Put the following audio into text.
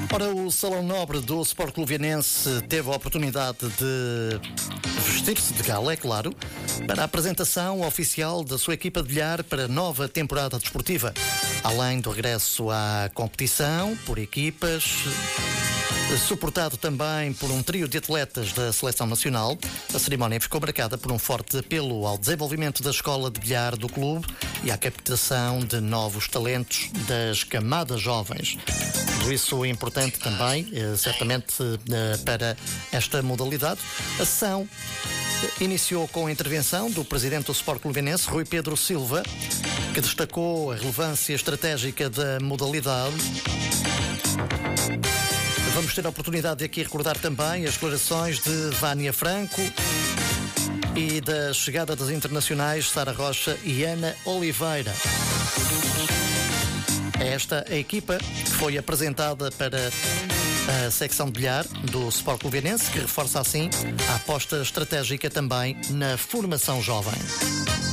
Ora, o Salão Nobre do Sport Clubenense teve a oportunidade de vestir-se de gala, é claro, para a apresentação oficial da sua equipa de bilhar para a nova temporada desportiva. Além do regresso à competição por equipas, suportado também por um trio de atletas da Seleção Nacional, a cerimónia ficou marcada por um forte apelo ao desenvolvimento da escola de bilhar do clube e à captação de novos talentos das camadas jovens. Tudo isso é importante também, certamente, para esta modalidade. A sessão iniciou com a intervenção do presidente do Sport Clubenense, Rui Pedro Silva, que destacou a relevância estratégica da modalidade. Vamos ter a oportunidade de aqui recordar também as declarações de Vânia Franco e da chegada das internacionais Sara Rocha e Ana Oliveira. Esta é a equipa que foi apresentada para a secção de bilhar do Sport Clubenense, que reforça assim a aposta estratégica também na formação jovem.